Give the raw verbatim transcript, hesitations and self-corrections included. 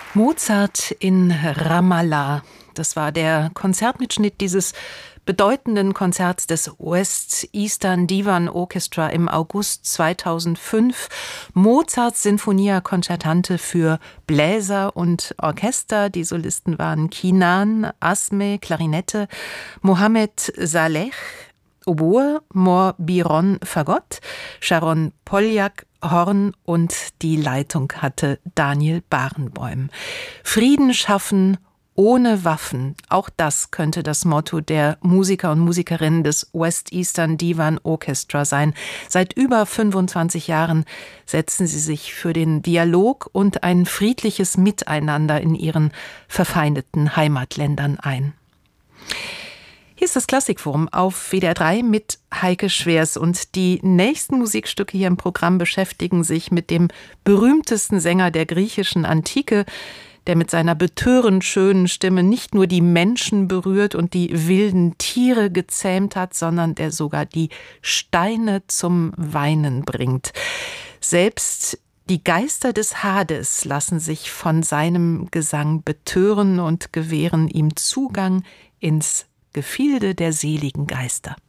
Mozart in Ramallah. Das war der Konzertmitschnitt dieses bedeutenden Konzerts des West Eastern Divan Orchestra im August zweitausendfünf. Mozarts Sinfonia Concertante für Bläser und Orchester. Die Solisten waren Kinan Asme, Klarinette, Mohamed Saleh, Oboe, Mor Biron, Fagott, Sharon Poljak, Horn, und die Leitung hatte Daniel Barenboim. Frieden schaffen ohne Waffen. Auch das könnte das Motto der Musiker und Musikerinnen des West Eastern Divan Orchestra sein. Seit über fünfundzwanzig Jahren setzen sie sich für den Dialog und ein friedliches Miteinander in ihren verfeindeten Heimatländern ein. Hier ist das Klassikforum auf W D R drei mit Heike Schwers, und die nächsten Musikstücke hier im Programm beschäftigen sich mit dem berühmtesten Sänger der griechischen Antike, der mit seiner betörend schönen Stimme nicht nur die Menschen berührt und die wilden Tiere gezähmt hat, sondern der sogar die Steine zum Weinen bringt. Selbst die Geister des Hades lassen sich von seinem Gesang betören und gewähren ihm Zugang ins Gefilde der seligen Geister.